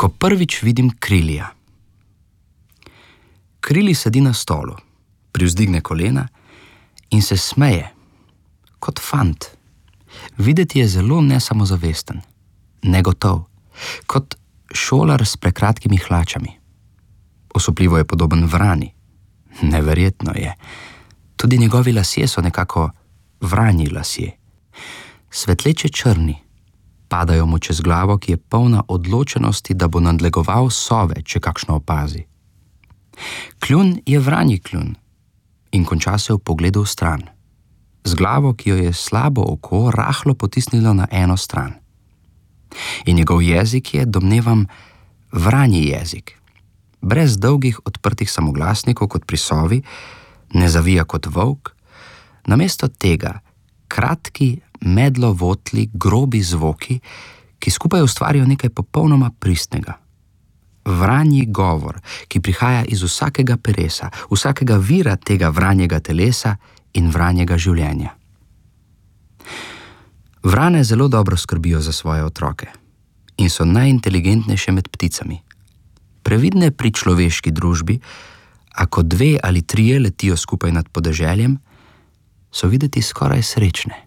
Ko prvič vidim Krilija. Krili sedi na stolu, privzdigne kolena in se smeje, kot fant. Videti je zelo nesamozavesten, negotov, kot šolar s prekratkimi hlačami. Osupljivo je podoben vrani. Neverjetno je. Tudi njegovi lasje so nekako vranji lasje. Svetleče črni, padajo mu čez glavo, ki je polna odločenosti, da bo nadlegoval sove, če kakšno opazi. Kljun je vranji kljun in konča se v pogledu v stran, z glavo, ki jo je slabo oko rahlo potisnilo na eno stran. In njegov jezik je, domnevam, vranji jezik, brez dolgih odprtih samoglasnikov kot pri sovi, ne zavija kot volk, namesto tega kratki, medlovotli, grobi zvoki, ki skupaj ustvarijo nekaj popolnoma pristnega. Vranji govor, ki prihaja iz vsakega peresa, vsakega vira tega vranjega telesa in vranjega življenja. Vrane zelo dobro skrbijo za svoje otroke in so najinteligentnejše med pticami. Previdne pri človeški družbi, a ko 2 ali 3 letijo skupaj nad podeželjem, so videti skoraj srečne.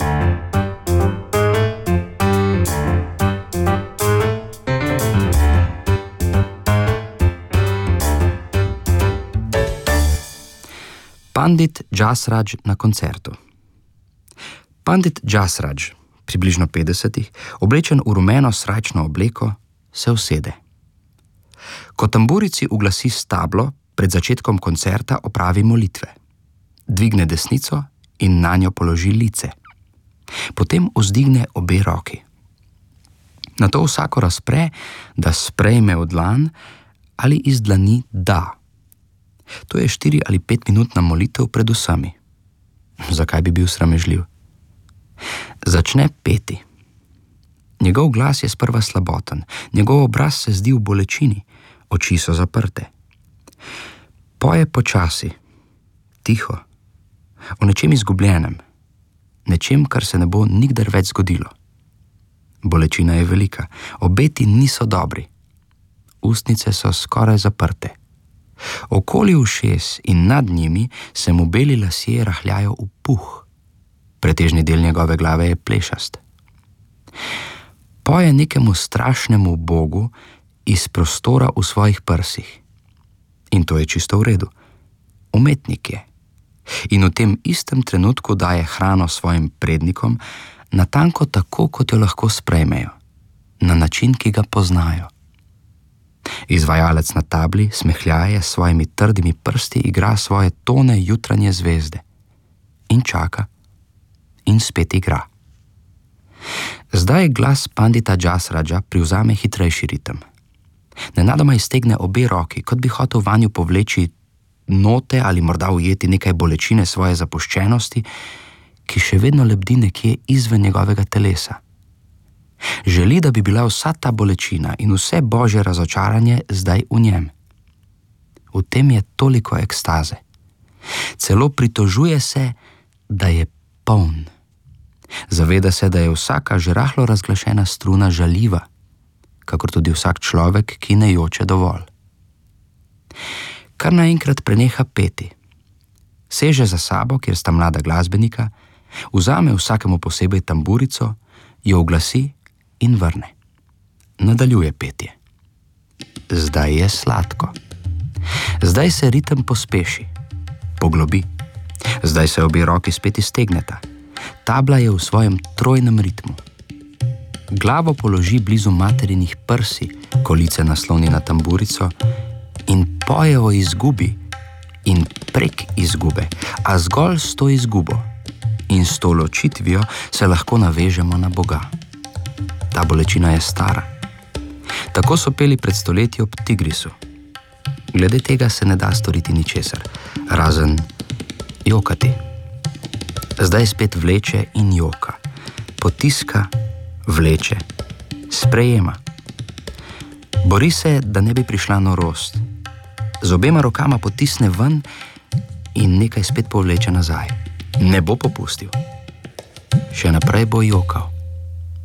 Pandit Jasraj na koncertu. Pandit Jasraj, približno 50, oblečen v rumeno srajčno obleko, se usede. Ko tamburici uglasi stablo, pred začetkom koncerta opravi molitve. Dvigne desnico in nanjo položi lice. Potem vzdigne obe roki. Nato vsako razpre, da sprejme v dlan ali iz dlani da. To je 4 ali 5 minutna molitev pred vsemi. Zakaj bi bil sramežljiv? Začne peti. Njegov glas je sprva slaboten, njegov obraz se zdi v bolečini, oči so zaprte. Poje počasi, tiho, o nečem izgubljenem, nečem, kar se ne bo nikdar več zgodilo. Bolečina je velika, obeti niso dobri. Ustnice so skoraj zaprte. Okoli ušes in nad njimi se mu beli lasje rahljajo v puh. Pretežni del njegove glave je plešast. Poje nekemu strašnemu bogu iz prostora v svojih prsih. In to je čisto v redu. Umetnik je. In v tem istem trenutku daje hrano svojim prednikom, natanko tako, kot jo lahko sprejmejo, na način, ki ga poznajo. Izvajalec na tabli smehljaje s svojimi trdimi prsti igra svoje tone jutranje zvezde in čaka in spet igra. Zdaj glas pandita Jasraja privzame hitrejši ritem. Nenadoma iztegne obe roki, kot bi hotel vanju povleči note ali morda ujeti nekaj bolečine svoje zapuščenosti, ki še vedno lebdi nekje izven njegovega telesa. Želi, da bi bila vsa ta bolečina in vse božje razočaranje zdaj v njem. V tem je toliko ekstaze. Celo pritožuje se, da je poln. Zaveda se, da je vsaka že rahlo razglašena struna žaljiva, kakor tudi vsak človek, ki ne joče dovolj. Kar naenkrat preneha peti. Seže za sabo, kjer sta mlada glasbenika, vzame vsakemu posebej tamburico, jo uglasi in vrne. Nadaljuje petje. Zdaj je sladko. Zdaj se ritem pospeši, poglobi. Zdaj se obe roki spet iztegneta. Tabla je v svojem trojnem ritmu. Glavo položi blizu materinih prsi, kolice nasloni na tamburico in poje o izgubi in prek izgube, a zgolj s to izgubo in s to ločitvijo se lahko navežemo na Boga. Ta bolečina je stara. Tako so peli pred stoletji ob Tigrisu. Glede tega se ne da storiti ničesar, razen jokati. Zdaj spet vleče in joka, potiska, vleče, sprejema. Bori se, da ne bi prišla norost. Z obema rokama potisne ven in nekaj spet povleče nazaj. Ne bo popustil. Še naprej bo jokal.